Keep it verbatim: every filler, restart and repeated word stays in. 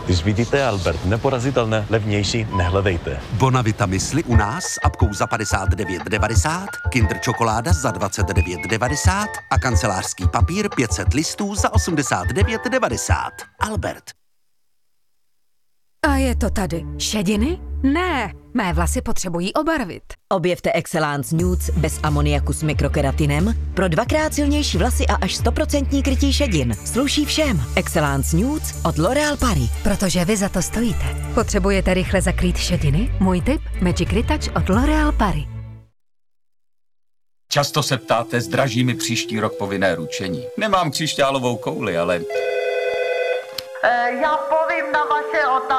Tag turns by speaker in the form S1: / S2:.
S1: Když vidíte Albert, neporazitelné, levnější, nehledejte.
S2: Bonavita mysli u nás s apkou za padesát devět devadesát, Kinder čokoláda za dvacet devět devadesát a kancelářský papír pět set listů za osmdesát devět devadesát. Albert.
S3: A je to tady. Šediny? Ne, mé vlasy potřebují obarvit.
S4: Objevte Excellence Nudes bez amoniaku s mikrokeratinem pro dvakrát silnější vlasy a až sto procent krytí šedin. Sluší všem. Excellence Nudes od L'Oréal Paris.
S3: Protože vy za to stojíte. Potřebujete rychle zakrýt šediny? Můj tip? Magic Retouch od L'Oréal Paris.
S5: Často se ptáte, zdraží mi příští rok povinné ručení. Nemám křišťálovou kouli, ale...
S6: E, já povím na vaše otázky.